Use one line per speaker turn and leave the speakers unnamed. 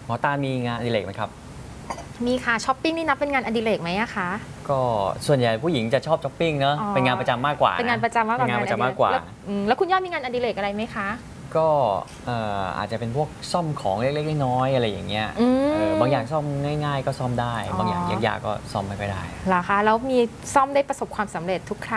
มอตามีงานอดิเรกไหมครับ
มีค่ะช้อปปิ้งนี่นับเป็นงานอดิเรกไหมอะคะ
ก็ส่วนใหญ่ผู้หญิงจะชอบช้อปปิ้งเนอะเป็นงานประจำมากกว่า
เป็นงานประจำมากกว่า
เป็นงานประจำมากกว่า
แล้วคุณย่ามีงานอดิเรกอะไรไหมคะ
ก็อาจจะเป็นพวกซ่อมของเล็กๆน้อยๆอะไรอย่างเงี้ยบางอย่างซ่อมง่ายๆก็ซ่อมได้บางอย่างยากๆก็ซ่อมไม่ค่อยได้
เหรอคะแล้วมีซ่อมได้ประสบความสำเร็จทุกครั้ง